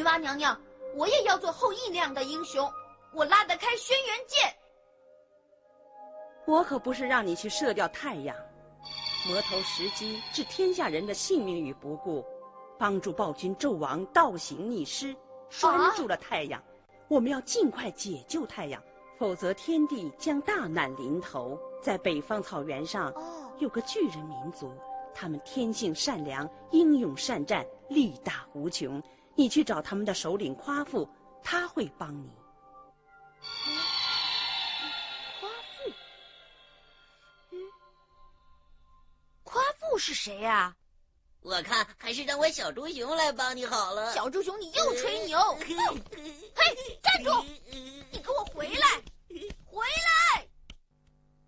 娲娘娘，我也要做后羿那样的英雄，我拉得开轩辕剑。 我可不是让你去射掉太阳，魔头石矶置天下人的性命于不顾，帮助暴君纣王倒行逆施，拴住了太阳。我们要尽快解救太阳，否则天帝将大难临头。在北方草原上，有个巨人民族，他们天性善良，英勇善战，力大无穷。你去找他们的首领夸父，他会帮你。 夸父？夸父是谁啊？ 我看还是让我小猪熊来帮你好了。 小猪熊，你又吹牛！嘿，站住！你给我回来！